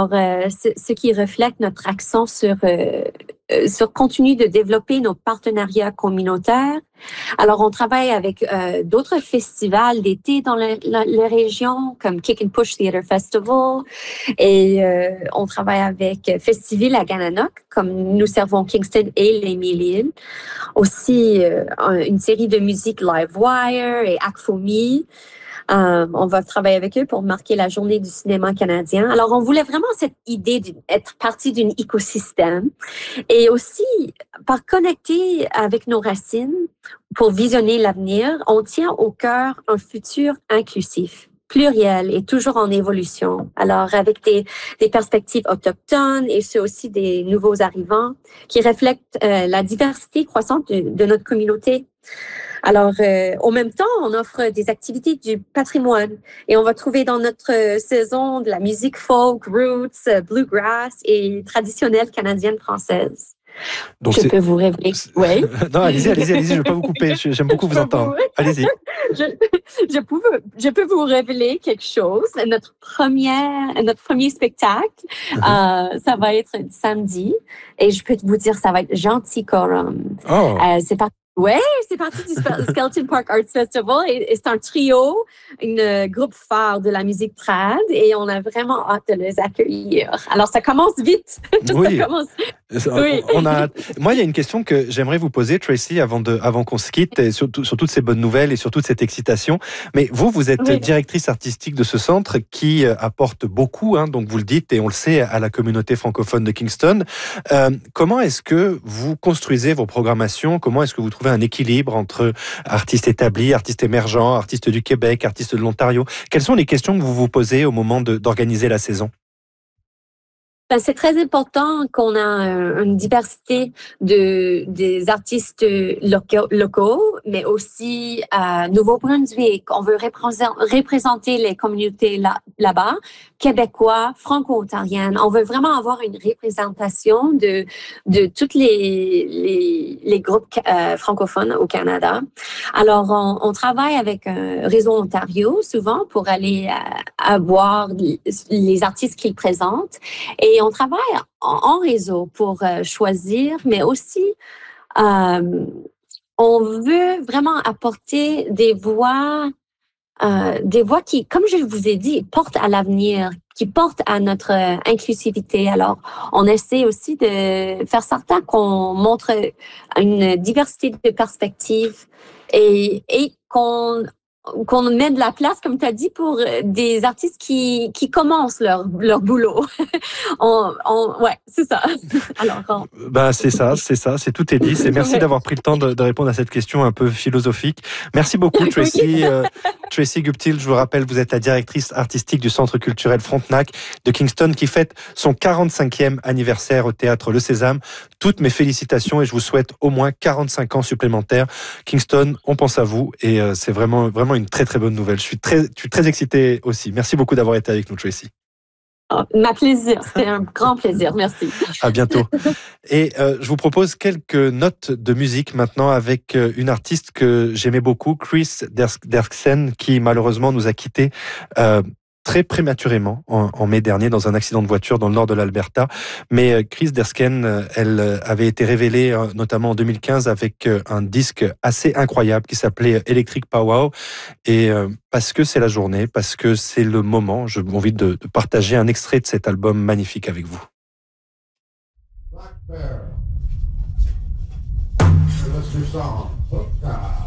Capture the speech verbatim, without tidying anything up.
Alors, euh, ce, ce qui reflète notre accent sur euh, sur continuer de développer nos partenariats communautaires. Alors, on travaille avec euh, d'autres festivals d'été dans le, la, les régions, comme Kick and Push Theatre Festival, et euh, on travaille avec Festival à Gananoque, comme nous servons Kingston et les Mille-Îles. Aussi, euh, une série de musique Livewire et Akfomi. Euh, on va travailler avec eux pour marquer la journée du cinéma canadien. Alors, on voulait vraiment cette idée d'être partie d'un écosystème et aussi, par connecter avec nos racines pour visionner l'avenir, on tient au cœur un futur inclusif, pluriel et toujours en évolution. Alors, avec des, des perspectives autochtones et ceux aussi des nouveaux arrivants qui reflètent euh, la diversité croissante de, de notre communauté. Alors, euh, en même temps, on offre des activités du patrimoine et on va trouver dans notre saison de la musique folk, roots, bluegrass et traditionnelle canadienne-française. Donc, je c'est... peux vous révéler. Oui. Non, allez-y, allez-y, allez-y, je ne vais pas vous couper. J'aime beaucoup vous entendre. Vous... Allez-y. je, je, peux, je peux vous révéler quelque chose. Notre, première, notre premier spectacle, mm-hmm. euh, ça va être samedi et je peux vous dire, ça va être Gentikorum. Oh. Euh, c'est parti. Oui, c'est parti du Skeleton Park Arts Festival et, et c'est un trio, un groupe phare de la musique trad et on a vraiment hâte de les accueillir. Alors, ça commence vite. Oui. ça commence... oui. On a... Moi, il y a une question que j'aimerais vous poser, Tracy, avant, de, avant qu'on se quitte, et sur, sur toutes ces bonnes nouvelles et sur toute cette excitation. Mais vous, vous êtes oui. directrice artistique de ce centre qui apporte beaucoup, hein, donc vous le dites, et on le sait, à la communauté francophone de Kingston. Euh, comment est-ce que vous construisez vos programmations? Comment est-ce que vous trouvez un équilibre entre artistes établis, artistes émergents, artistes du Québec, artistes de l'Ontario? Quelles sont les questions que vous vous posez au moment de, d'organiser la saison? Ben, c'est très important qu'on a une diversité de des artistes locaux, locaux mais aussi à Nouveau-Brunswick. On veut représenter les communautés là, là-bas, québécois, franco-ontariennes. On veut vraiment avoir une représentation de de toutes les les, les groupes euh, francophones au Canada. Alors, on, on travaille avec un réseau Ontario souvent pour aller euh, avoir les artistes qu'ils présentent et Et on travaille en, en réseau pour euh, choisir, mais aussi euh, on veut vraiment apporter des voix, euh, des voix qui, comme je vous ai dit, portent à l'avenir, qui portent à notre euh, inclusivité. Alors, on essaie aussi de faire certain qu'on montre une diversité de perspectives et, et qu'on qu'on met de la place, comme tu as dit, pour des artistes qui, qui commencent leur, leur boulot. on, on, ouais, c'est ça. Alors, on... ben, c'est ça, c'est ça, c'est tout est dit. C'est merci ouais. d'avoir pris le temps de, de répondre à cette question un peu philosophique. Merci beaucoup, Tracy. Oui. euh, Tracy Guptill, je vous rappelle, vous êtes la directrice artistique du Centre culturel Frontenac de Kingston qui fête son quarante-cinquième anniversaire au Théâtre Le Sésame. Toutes mes félicitations et je vous souhaite au moins quarante-cinq ans supplémentaires. Kingston, on pense à vous et euh, c'est vraiment, vraiment une très très bonne nouvelle. Je suis très, je suis très excité aussi. Merci beaucoup d'avoir été avec nous, Tracy. Oh, ma plaisir, c'était un grand plaisir. Merci. À bientôt. Et euh, je vous propose quelques notes de musique maintenant avec une artiste que j'aimais beaucoup, Chris Derksen, qui malheureusement nous a quittés euh, très prématurément en, en mai dernier dans un accident de voiture dans le nord de l'Alberta. Mais Chris Derksen, elle avait été révélée notamment en deux mille quinze avec un disque assez incroyable qui s'appelait Electric Powwow. Et parce que c'est la journée, parce que c'est le moment, j'ai envie de, de partager un extrait de cet album magnifique avec vous. Black Bear. Mister Song.